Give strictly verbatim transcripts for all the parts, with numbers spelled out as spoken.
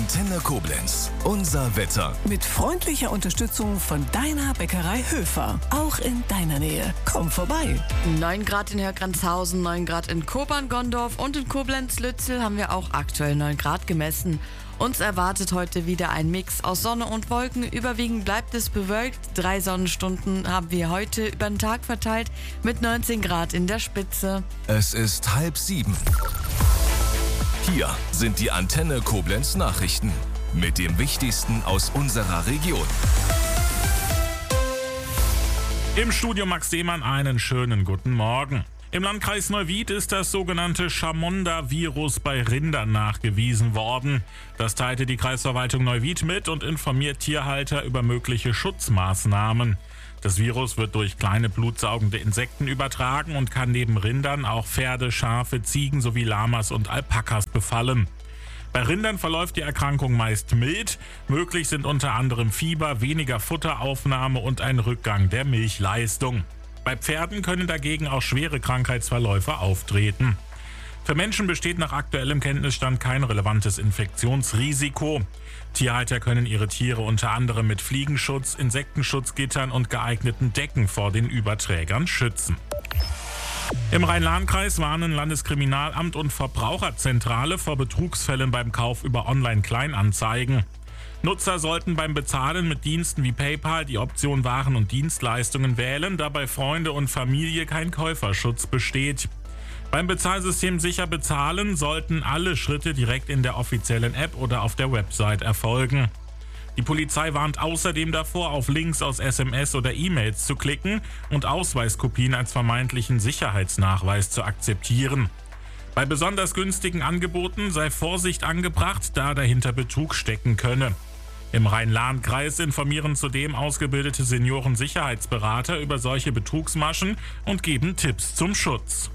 Antenne Koblenz. Unser Wetter. Mit freundlicher Unterstützung von deiner Bäckerei Höfer. Auch in deiner Nähe. Komm vorbei. neun Grad in Hörgrenzhausen, neun Grad in Kobern-Gondorf und in Koblenz-Lützel haben wir auch aktuell neun Grad gemessen. Uns erwartet heute wieder ein Mix aus Sonne und Wolken. Überwiegend bleibt es bewölkt. Drei Sonnenstunden haben wir heute über den Tag verteilt mit neunzehn Grad in der Spitze. Es ist halb sieben. Hier sind die Antenne Koblenz Nachrichten mit dem Wichtigsten aus unserer Region. Im Studio Max Seemann einen schönen guten Morgen. Im Landkreis Neuwied ist das sogenannte Chamonda-Virus bei Rindern nachgewiesen worden. Das teilte die Kreisverwaltung Neuwied mit und informiert Tierhalter über mögliche Schutzmaßnahmen. Das Virus wird durch kleine blutsaugende Insekten übertragen und kann neben Rindern auch Pferde, Schafe, Ziegen sowie Lamas und Alpakas befallen. Bei Rindern verläuft die Erkrankung meist mild. Möglich sind unter anderem Fieber, weniger Futteraufnahme und ein Rückgang der Milchleistung. Bei Pferden können dagegen auch schwere Krankheitsverläufe auftreten. Für Menschen besteht nach aktuellem Kenntnisstand kein relevantes Infektionsrisiko. Tierhalter können ihre Tiere unter anderem mit Fliegenschutz, Insektenschutzgittern und geeigneten Decken vor den Überträgern schützen. Im Rhein-Lahn-Kreis warnen Landeskriminalamt und Verbraucherzentrale vor Betrugsfällen beim Kauf über Online-Kleinanzeigen. Nutzer sollten beim Bezahlen mit Diensten wie PayPal die Option Waren und Dienstleistungen wählen, da bei Freunde und Familie kein Käuferschutz besteht. Beim Bezahlsystem Sicher Bezahlen sollten alle Schritte direkt in der offiziellen App oder auf der Website erfolgen. Die Polizei warnt außerdem davor, auf Links aus S M S oder E-Mails zu klicken und Ausweiskopien als vermeintlichen Sicherheitsnachweis zu akzeptieren. Bei besonders günstigen Angeboten sei Vorsicht angebracht, da dahinter Betrug stecken könne. Im Rhein-Lahn-Kreis informieren zudem ausgebildete Senioren-Sicherheitsberater über solche Betrugsmaschen und geben Tipps zum Schutz.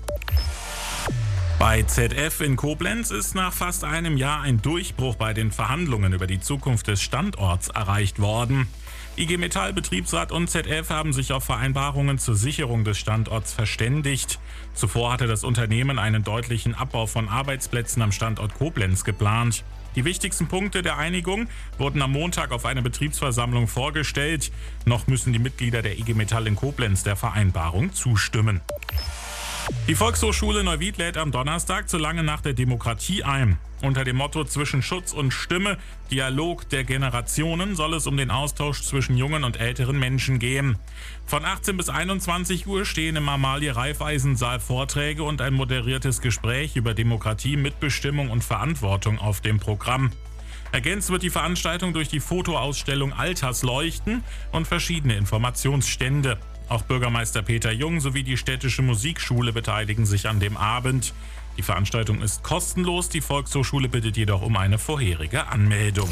Bei Z F in Koblenz ist nach fast einem Jahr ein Durchbruch bei den Verhandlungen über die Zukunft des Standorts erreicht worden. I G Metall, Betriebsrat und Z F haben sich auf Vereinbarungen zur Sicherung des Standorts verständigt. Zuvor hatte das Unternehmen einen deutlichen Abbau von Arbeitsplätzen am Standort Koblenz geplant. Die wichtigsten Punkte der Einigung wurden am Montag auf einer Betriebsversammlung vorgestellt. Noch müssen die Mitglieder der I G Metall in Koblenz der Vereinbarung zustimmen. Die Volkshochschule Neuwied lädt am Donnerstag zur Lange Nacht der Demokratie ein. Unter dem Motto Zwischen Schutz und Stimme, Dialog der Generationen soll es um den Austausch zwischen jungen und älteren Menschen gehen. Von achtzehn bis einundzwanzig Uhr stehen im Amalie-Raiffeisen-Saal Vorträge und ein moderiertes Gespräch über Demokratie, Mitbestimmung und Verantwortung auf dem Programm. Ergänzt wird die Veranstaltung durch die Fotoausstellung Altersleuchten und verschiedene Informationsstände. Auch Bürgermeister Peter Jung sowie die städtische Musikschule beteiligen sich an dem Abend. Die Veranstaltung ist kostenlos, die Volkshochschule bittet jedoch um eine vorherige Anmeldung.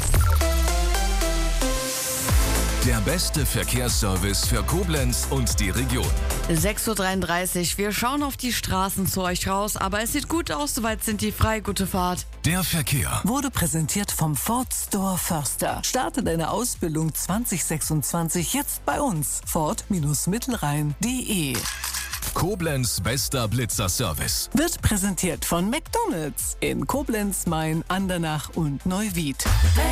Der beste Verkehrsservice für Koblenz und die Region. sechs Uhr dreiunddreißig, wir schauen auf die Straßen zu euch raus, aber es sieht gut aus, soweit sind die frei. Gute Fahrt. Der Verkehr Wurde präsentiert vom Ford Store Förster. Starte deine Ausbildung zwanzig sechsundzwanzig jetzt bei uns. Ford Mittelrhein punkt de. Koblenz bester Blitzer-Service. Wird präsentiert von McDonald's in Koblenz, Main, Andernach und Neuwied.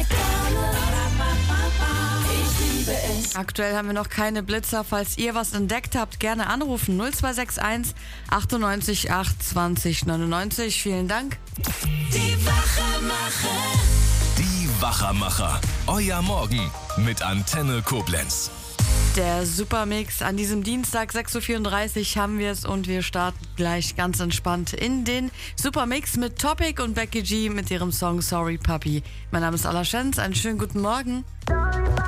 Aktuell haben wir noch keine Blitzer. Falls ihr was entdeckt habt, gerne anrufen. null zwei sechs eins achtundneunzig acht zwanzig neunundneunzig. Vielen Dank. Die Wachermacher. Die Wachermacher. Euer Morgen mit Antenne Koblenz. Der Supermix an diesem Dienstag, sechs Uhr vierunddreißig haben wir es und wir starten gleich ganz entspannt in den Supermix mit Topic und Becky G mit ihrem Song Sorry Puppy. Mein Name ist Alla Schenz, einen schönen guten Morgen.